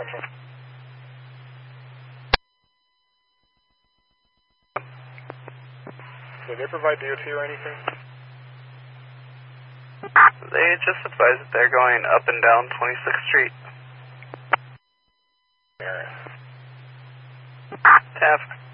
Central. Did they provide DOT or anything? They just advised that they're going up and down 26th Street. Area. Task.